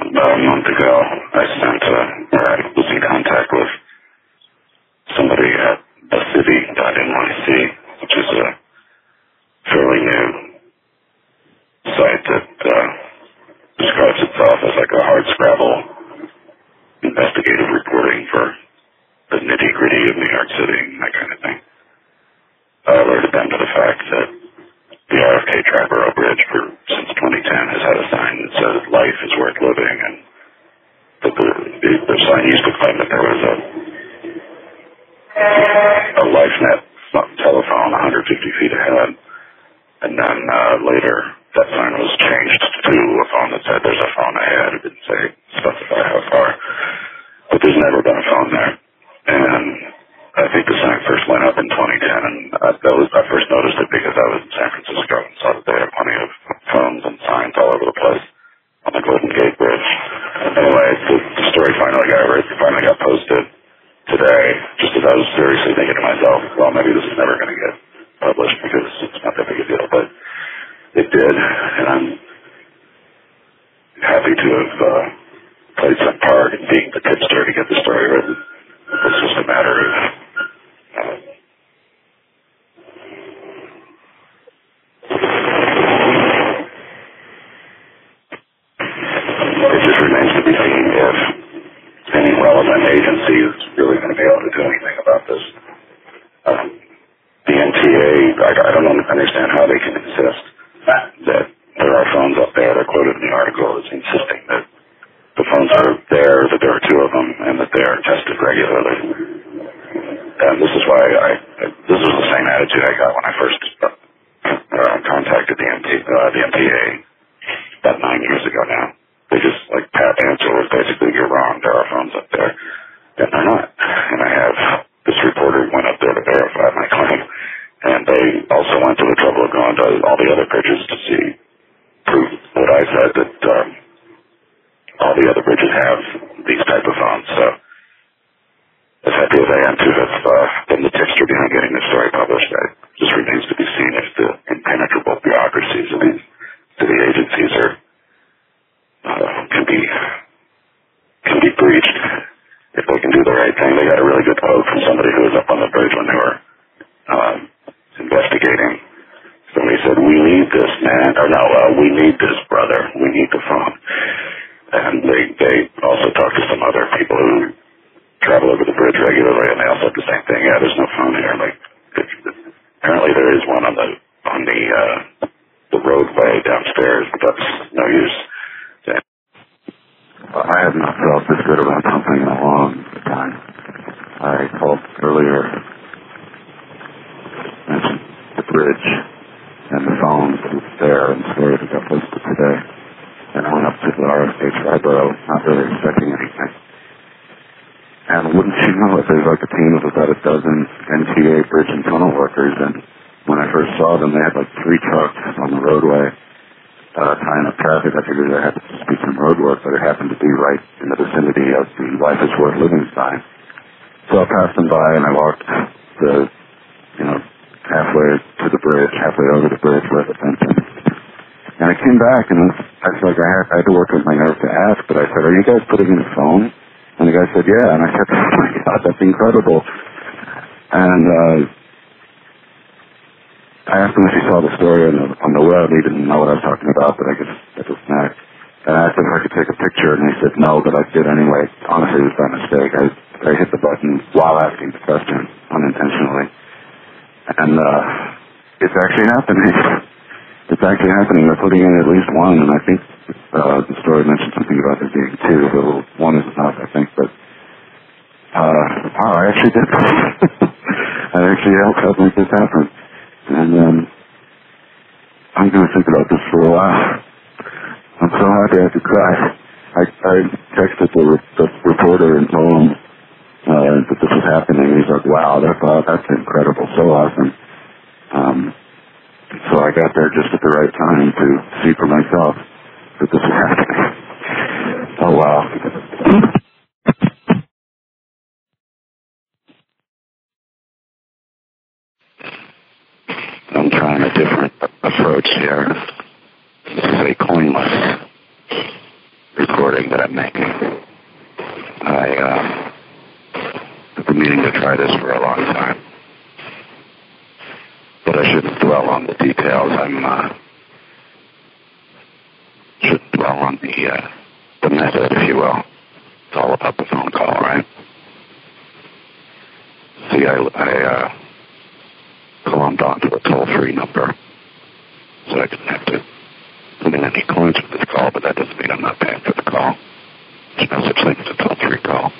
about a month ago, I was in contact with somebody at acivity.nyc, which is a fairly new site that describes itself as like a hard scrabble investigative reporting for the nitty-gritty of New York City and that kind of thing. I alerted them to the fact that the RFK Triborough Bridge since 2010 has had a sign that says life is worth living, and the sign used to claim that there was a LifeNet telephone 150 feet ahead, and then later that sign was changed to a phone that said there's a phone ahead. It didn't specify how far, but there's never been a phone there. And I think the sign first went up in 2010, and I first noticed it because I was in San Francisco and saw that they had plenty of phones and signs all over the place on the Golden Gate Bridge. Anyway, the story finally got posted today, just as I was seriously thinking to myself, well, maybe this is never going to get published because it's not that big a deal, but it did, and I'm happy to have played some part in being the tipster to get the story written. It's just a matter of it just remains to be seen if any relevant agency is really going to be able to do anything about this. The NTA, I don't understand how they can insist that there are phones up there. They're quoted in the article as insisting that the phones are there, that there are two of them, and that they are tested regularly. And this is why this was the same attitude I got when I first contacted the MTA about 9 years ago now. They just, pat answer was basically, you're wrong, there are phones up there. And they're not. And I have this reporter went up there to verify my claim. And they also went to the trouble of going to all the other bridges to prove what I said, that all the other bridges have these type of phones. So as happy as I am to have been the tipster behind getting this story published, it just remains to be seen if the impenetrable bureaucracies of these city agencies can be breached if they can do the right thing. They got a really good quote from somebody who was up on the bridge when they were investigating. Somebody said, "We need this, man," or no, "We need this, brother. We need the phone." And they also talked to some other people who travel over the bridge regularly, and they all said the same thing. Yeah, there's no phone here. Apparently there is one on the roadway downstairs, but that's no use. I have not felt this good about something in a long time. I called earlier, mentioned the bridge and the phone that was there and the story that got posted today. And I went up to the RFK Triborough, not really expecting anything. And wouldn't you know it, there's a team of about a dozen NTA bridge and tunnel workers, and when I first saw them, they had 3 trucks on the roadway tying up traffic. I figured there had to be some road work, but it happened to be right in the vicinity of the Life is Worth Living sign. So I passed them by, and I walked halfway to the bridge, halfway over the bridge where the fence is. And I came back, and I felt like I had to work with my nerve to ask, but I said, "Are you guys putting in a phone?" And the guy said, "Yeah." And I said, "Oh my God, that's incredible." And I asked him if he saw the story on the web. He didn't know what I was talking about, but I guess that was snack. And I asked him if I could take a picture, and he said no, but I did anyway. Honestly, it was by mistake. I hit the button while asking the question, unintentionally. And it's actually happening. It's actually happening. They're putting in at least one, and I think the story mentioned something about there being 2. So 1 is enough, I think. But wow, I actually did. I actually helped make this happen. And I'm going to think about this for a while. I'm so happy I could cry. I texted the reporter and told him that this was happening. He's like, "Wow, that's incredible, so awesome." So I got there just at the right time to see for myself that this was happening. Oh, wow. I'm trying a different approach here. This is a coinless recording. point that I'm making. I've been meaning to try this for a long time, but I shouldn't dwell on the details. Shouldn't dwell on the method, if you will. It's all about the phone call, right? See, I glommed onto a toll-free number, so I didn't have to put in any coins for this call, but that doesn't mean I'm not paying for the call. There's no such thing as a toll-free call.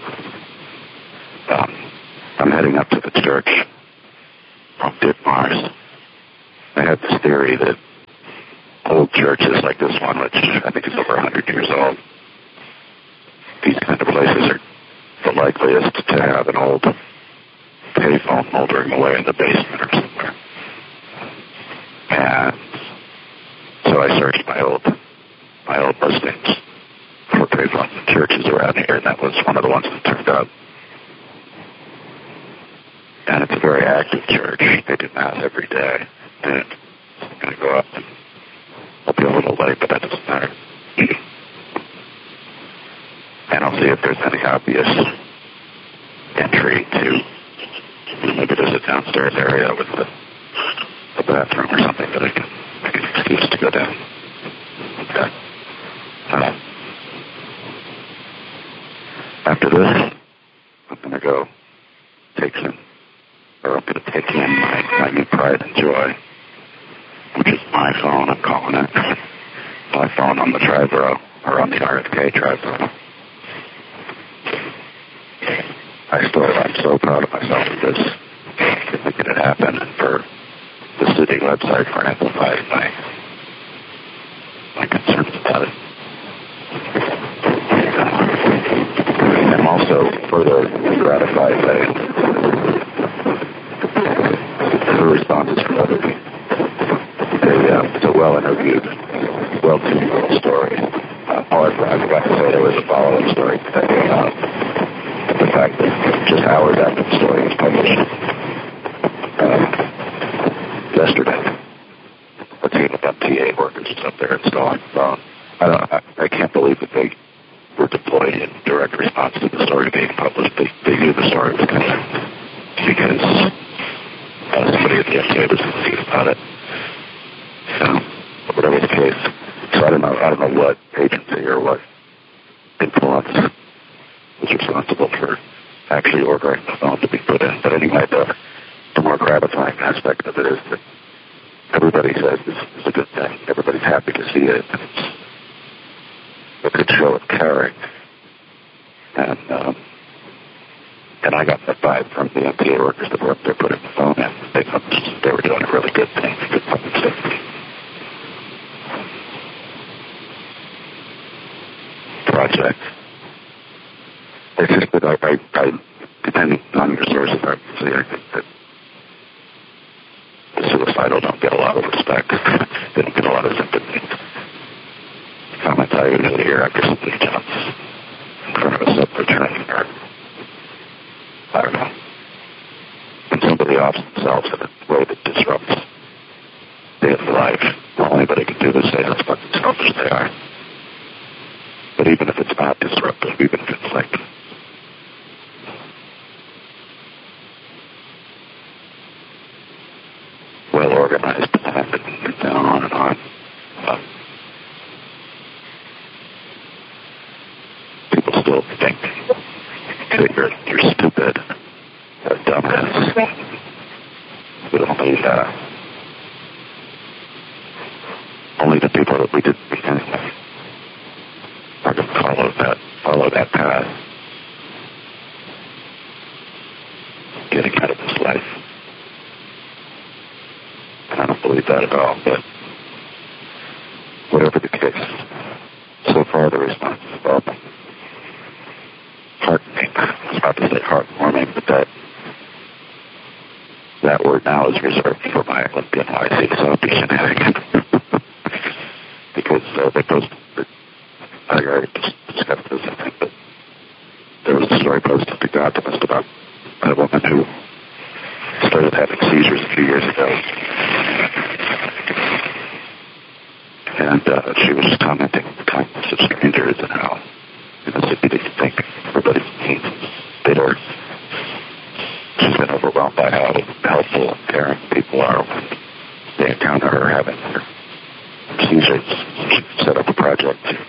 I'm heading up to the church from Ditmars. I have this theory that old churches like this one, which I think is over 100 years old, these kind of places are the likeliest to have an old payphone moldering away in the basement or somewhere. And so I searched my old listings for payphones and churches around here, and that was one of the ones that turned up. And it's a very active church. They do mass every day. And I'm going to go up and I'll be a little late, but that doesn't matter. And I'll see if there's any obvious entry to, maybe there's a downstairs area with the bathroom or something that I can excuse to go down. Okay. After this, I'm going to go take in my new pride and joy, which is my phone, I'm calling it. My phone on the Triborough, or on the RFK Triborough. I'm so proud of myself for this, for making it happen, and for the city website for amplifying my concerns about it. I'm also further gratified by the responses from other people. It's a well-interviewed, well-tuned little story. However, I forgot to say there was a follow-up story today. The fact that just hours after the story was published yesterday, a team of MTA workers was up there installing the phone. I can't believe that they were deployed in direct response to the story being published. They knew the story was coming because somebody at the MTA was confused about it. So, whatever the case, so I don't know what agency or what influence was responsible for actually ordering the phone to be put in. But anyway, the more gratifying aspect of it is that everybody says this is a good thing. Everybody's happy to see it. And it's a good show of caring. And I got that vibe from the MTA workers that were up there putting the phone in. They were doing a really good thing, good public safety project. It's just that I depending on your sources, I think that the suicidal don't get a lot of respect. They don't get a lot of sympathy. Comments I usually hear after somebody jumps in front of a subway train, or I don't know, when somebody offs themselves in a way that disrupts daily life. Well, anybody can do this, say how fucking selfish they are. But even if it's not disruptive, even if it's like well organized and on and on. People still think that you're stupid, a dumbass, but only the people that we didn't meet anyway are going to follow that path, getting out of this life. I don't believe that at all, but whatever the case, so far the response is well heartening. I was about to say heartwarming, but that word now is reserved for my Olympian YC Sophie shenanigan. Because they posted, I already discussed this, I think, but there was a story posted to The Optimist about a woman who started having seizures a few years ago. And she was just commenting on the kindness of strangers and how in a city that you think everybody needs, bitter. She's been overwhelmed by how helpful and caring people are when they encounter her having her seizures. She set up a project to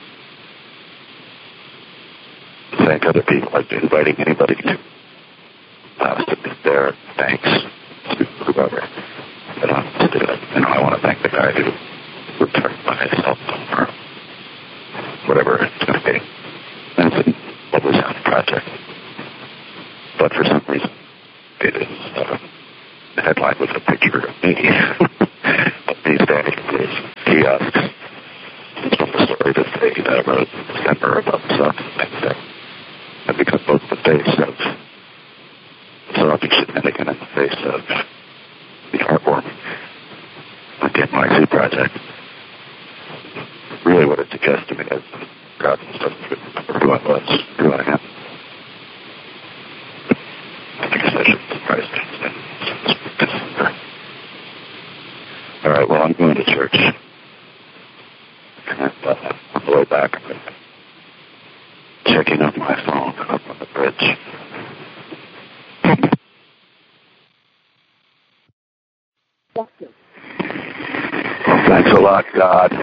thank other people, like inviting anybody to be there. Thanks to whoever. I don't have to do it. I want to thank the guy who returned by himself or whatever it's going to be. And it's a lovely sounding project. But for some reason, it is the headline was a picture of me standing in this kiosk. It's from the story that they wrote December about stuff next day. And because both the face of Sophie Shenanigan and the face of the artwork on the NYC project, really what it suggests to me is God doesn't remember who I was, who I am. I guess I should surprise me. All right, well, I'm going to church. And on the way back, I'm checking out my phone up on the bridge. Well, thanks a lot, God.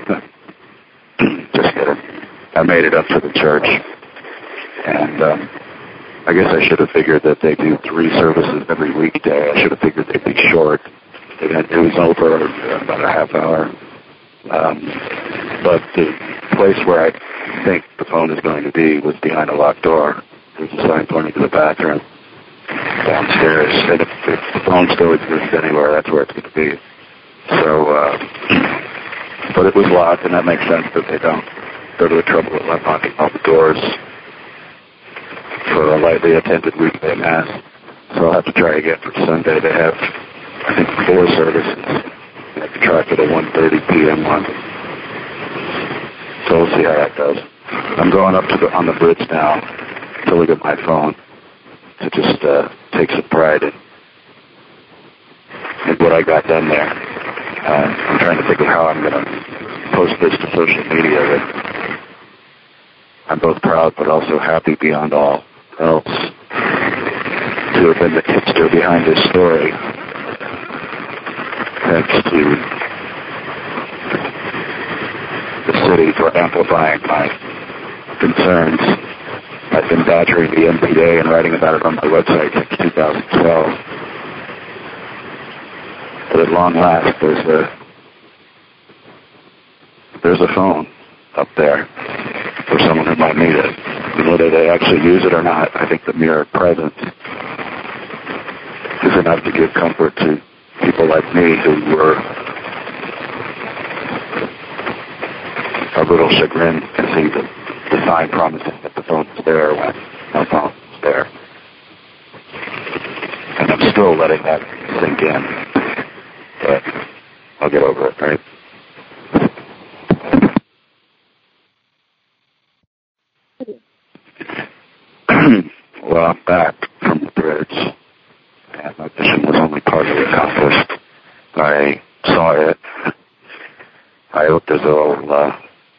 Just kidding. I made it up to the church. And I guess I should have figured that they do 3 services every weekday. I should have figured they'd be short. It was over about a half hour. But the place where I think the phone is going to be was behind a locked door. There's a sign pointing to the bathroom downstairs. And if the phone still exists anywhere, that's where it's going to be. So, but it was locked, and that makes sense that they don't go to the trouble of locking all the doors for a lightly attended weekday mass. So I'll have to try again for Sunday. They have, I think, 4 services. I have to try for the 1:30 p.m. one. So we'll see how that goes. I'm going up to on the bridge now to look at my phone to just take some pride in what I got done there. I'm trying to think of how I'm going to post this to social media. That I'm both proud but also happy beyond all else to have been the hipster behind this story. Thanks to the city for amplifying my concerns. I've been badgering the MPA and writing about it on my website since 2012. But at long last, there's a phone up there for someone who might need it. And whether they actually use it or not, I think the mere presence is enough to give comfort to people like me who were a little chagrined to see the sign promising that the phone is there when no phone is there. And I'm still letting that sink in. But I'll get over it, right? Well, I'm back from the bridge, and my mission was only partially accomplished. I saw it. I looked as though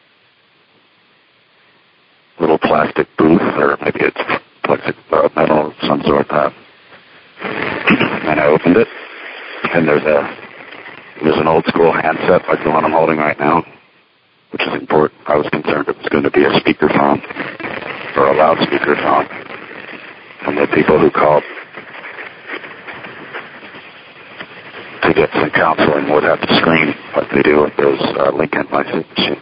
little plastic booth, or maybe it's plastic metal of some sort. And I opened it, and there's an old school handset like the one I'm holding right now, which is important. I was concerned it was going to be a speakerphone or a loudspeaker phone. And the people who called to get some counseling would have to scream like they do with those Lincoln license machines.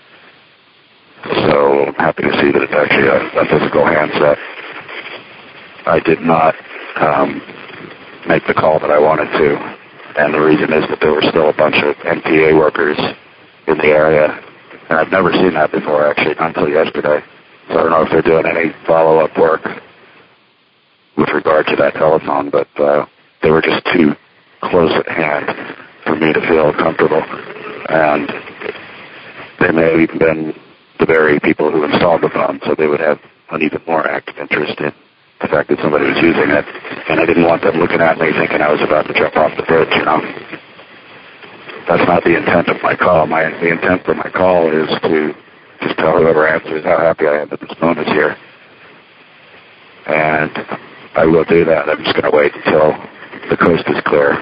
So I'm happy to see that it's actually a physical handset. I did not make the call that I wanted to, and the reason is that there were still a bunch of NPA workers in the area, and I've never seen that before, actually, not until yesterday. So I don't know if they're doing any follow-up work with regard to that telephone, but they were just too close at hand for me to feel comfortable, and they may have even been the very people who installed the phone, so they would have an even more active interest in the fact that somebody was using it, and I didn't want them looking at me thinking I was about to jump off the bridge, you know. That's not the intent of my call. The intent for my call is to just tell whoever answers how happy I am that this moon is here. And I will do that. I'm just going to wait until the coast is clear.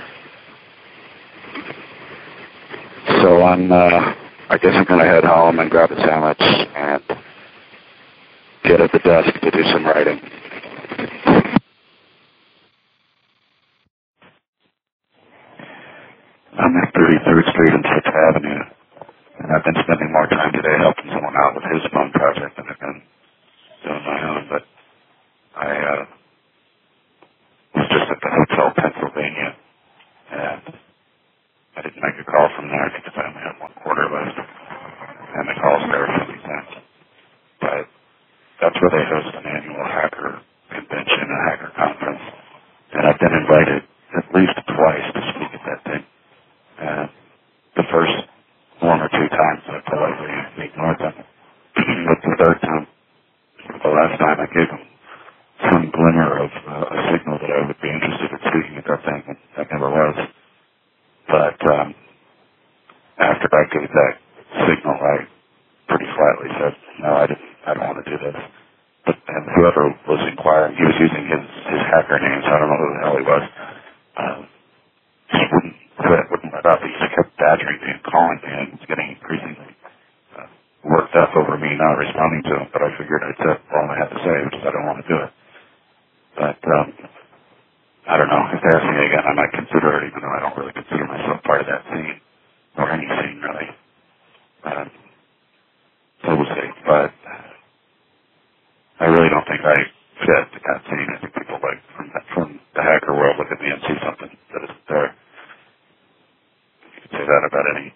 So I guess I'm going to head home and grab a sandwich and get at the desk to do some writing. I'm at 33rd Street and 6th Avenue, and I've been spending more time today helping someone out with his phone project than I've been doing my own, but I was just at the Hotel Pennsylvania, and I didn't make a call from there because I only had 1 quarter left, and the calls there are 50 cents. But that's where they host an annual hacker convention, a hacker conference, and I've been invited at least twice to speak at that thing. And the first 1 or 2 times I politely ignored them. But the third time, the last time, I gave them some glimmer of a signal that I would be interested in speaking at that thing, and that never was. But after I gave that signal, I pretty flatly said, no, I don't want to do this. And whoever was inquiring, he was using his hacker name, so I don't know who the hell he was. Just wouldn't quit, wouldn't let up. He just kept badgering me and calling me, and was getting increasingly worked up over me not responding to him. But I figured I'd said all I had to say, which is I don't want to do it. But I don't know. If they ask me again, I might consider it, even though I don't really consider myself part of that scene, or any scene, really. So we'll see. But I really don't think I fit that scene. I think people like from the hacker world look at me and see something that isn't there. You could say that about any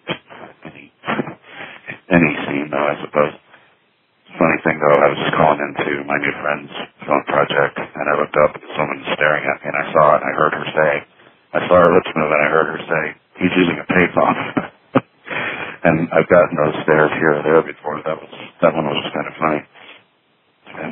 scene, though, I suppose. Funny thing, though, I was just calling into my new friend's phone project, and I looked up, and someone was staring at me, and I saw it, and I heard her say, I saw her lips move, and I heard her say, he's using a payphone. And I've gotten those stares here or there before. That one was just kind of funny. And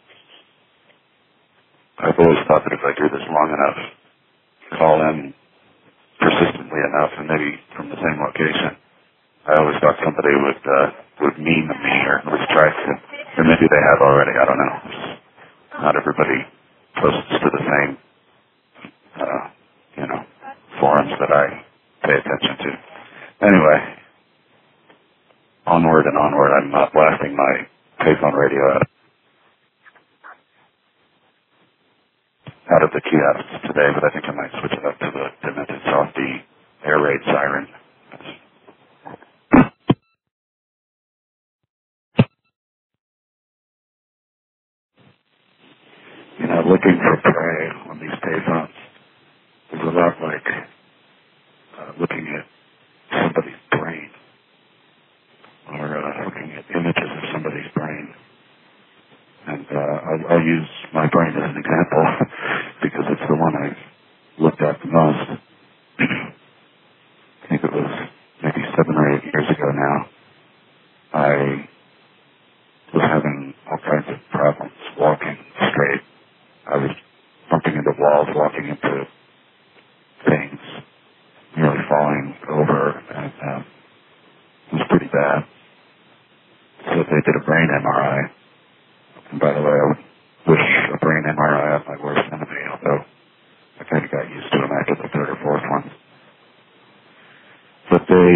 I've always thought that if I do this long enough, call in persistently enough, and maybe from the same location, I always thought somebody would meme me, or at least try to. Or maybe they have already, I don't know. Not everybody posts to the same, forums that I pay attention to. Anyway, onward and onward. I'm not blasting my payphone radio out of the kiosks today, but I think I might switch it up to the Demented Softy air raid siren. Looking for prey on these payphones is a lot like looking at somebody's brain, or looking at images of somebody's brain. And I'll use my brain as an example because it's the one I've looked at the most. I think it was maybe 7 or 8 years ago now. I was having all kinds of problems walking straight. I was bumping into walls, walking into things, nearly falling over, and it was pretty bad. So they did a brain MRI. And by the way, I would wish a brain MRI on my worst enemy, although I kind of got used to them after the 3rd or 4th one. But they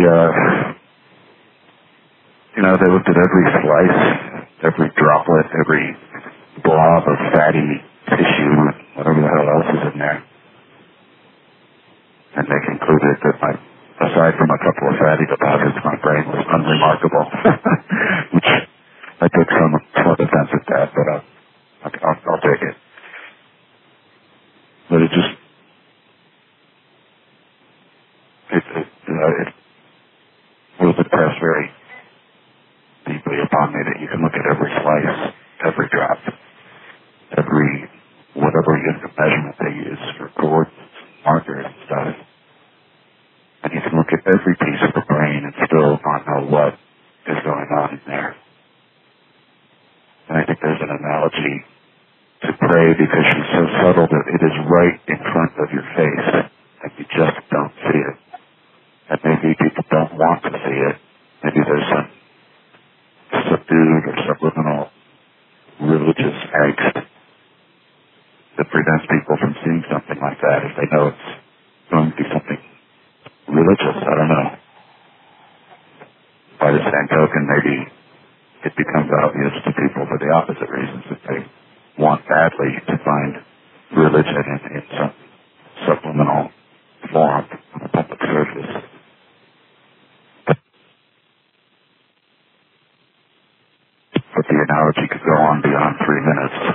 looked at every slice, every droplet, every blob of fatty tissue, whatever the hell else is in there. And they concluded that aside from a couple of fatty deposits, my brain was unremarkable. Which I took some offense at that, but I'll take it. But it will impress very deeply upon me that you can look at every slice, every drop, whatever unit of measurement they use for coordinates, markers, and stuff. And you can look at every piece of the brain and still not know what is going on in there. And I think there's an analogy to prey because she's so subtle that it is right in front of your face and you just don't see it. And maybe people don't want to see it. Maybe there's some subdued or subliminal religious angst that prevents people from seeing something like that if they know it's going to be something religious. I don't know. By the same token, maybe it becomes obvious to people for the opposite reasons, that they want badly to find religion in some subliminal form on a public surface. But the analogy could go on beyond 3 minutes.